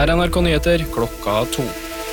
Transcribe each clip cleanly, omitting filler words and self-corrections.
Her er NRK Nyheter, klokka 2.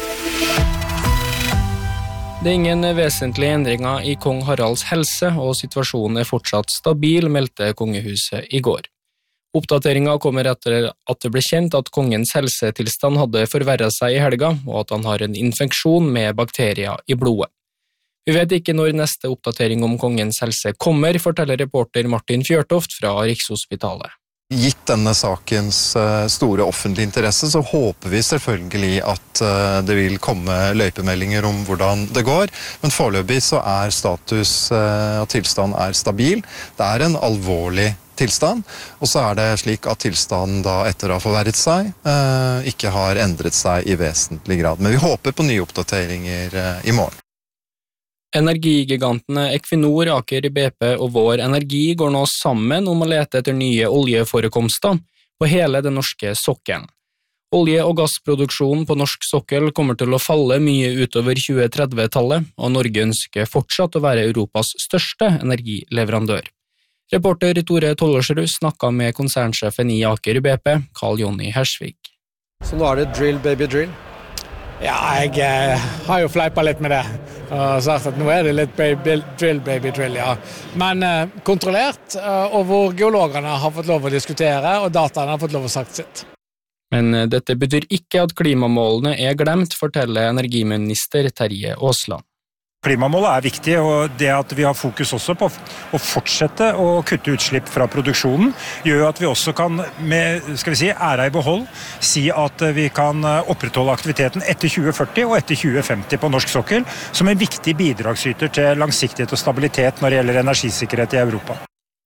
Det er ingen vesentlige endringer i kong Haralds helse, og situasjonen er fortsatt stabil, meldte kongehuset i går. Oppdateringen kommer etter at det ble kjent at kongens helsetilstand hadde forverret seg i helga, og at han har en infeksjon med bakterier i blodet. Vi vet ikke når neste oppdatering om kongens helse kommer, forteller reporter Martin Fjørtoft fra Rikshospitalet. Gitt denne sakens store offentlige interesse, så håper vi selvfølgelig at det vil komme løypemeldinger om hvordan det går, men foreløpig så er status og tilstand stabil. Det er en alvorlig tilstand, og så er det slik at tilstanden da etter å ha forverret seg, ikke har endret seg i vesentlig grad. Men vi håper på nye oppdateringer i morgen. Energigigantene Equinor, Aker BP og Vår Energi går nå sammen om å lete etter nye oljeforekomster på hele den norske sokkelen. Olje- og gassproduksjonen på norsk sokkel kommer til å falle mye utover 2030-tallet, og Norge ønsker fortsatt å være Europas største energileverandør. Reporter Tore Tollersrud snakket med konsernsjefen i Aker BP, Carl Jonny Hersvig. Så nå er det drill, baby, drill? Ja, jeg har jo fleipet litt med det, og sagt at nå er det litt baby drill, ja. Men kontrollert, og hvor geologene har fått lov å diskutere, og dataene har fått lov å sagt sitt. Men dette betyr ikke at klimamålene er glemt, forteller energiminister Terje Aasland. Klimamålet er viktig, og det at vi har fokus også på å fortsette å kutte utslipp fra produksjonen, gjør at vi også kan, med æra i behold, si at vi kan opprettholde aktiviteten etter 2040 og etter 2050 på norsk sokkel, som en viktig bidragsyter til langsiktighet og stabilitet når det gjelder energisikkerhet i Europa.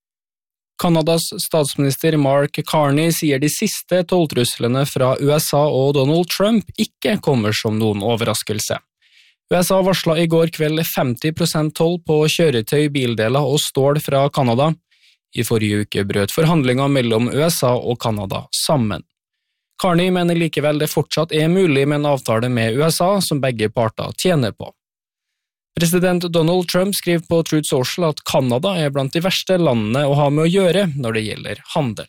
Kanadas statsminister Mark Carney sier de siste tolltruslene fra USA og Donald Trump ikke kommer som noen overraskelse. USA varslet i går kveld 50% toll på kjøretøy, bildeler og stål fra Kanada. I forrige uke brøt forhandlinger mellom USA og Kanada sammen. Carney mener likevel det fortsatt er mulig med en avtale med USA som begge parter tjener på. President Donald Trump skriver på Truth Social at Kanada er blant de verste landene å ha med å gjøre når det gjelder handel.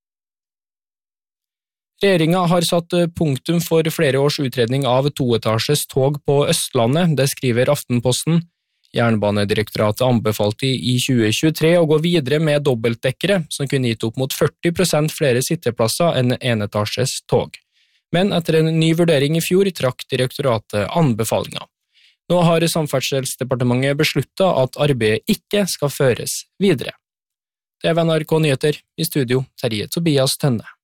Regjeringen har satt punktum for flere års utredning av toetasjes tog på Østlandet, det skriver Aftenposten. Jernbanedirektoratet anbefalte i 2023 å gå videre med dobbeltdekkere, som kunne gitt opp mot 40% flere sitteplasser enn enetasjes tog. Men etter en ny vurdering i fjor trakk direktoratet anbefalinger. Nå har Samferdselsdepartementet besluttet at arbeidet ikke skal føres videre. Det var NRK Nyheter, i studio Terje Tobias Tønne.